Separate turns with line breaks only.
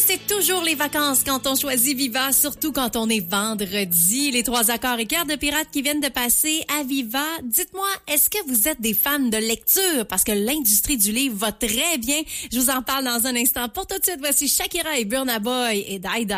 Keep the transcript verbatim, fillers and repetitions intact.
c'est toujours les vacances quand on choisit Viva, surtout quand on est vendredi. Les trois accords et cœurs de pirates qui viennent de passer à Viva. Dites-moi, est-ce que vous êtes des fans de lecture? Parce que l'industrie du livre va très bien. Je vous en parle dans un instant. Pour tout de suite, voici Shakira et Burna Boy et Daida.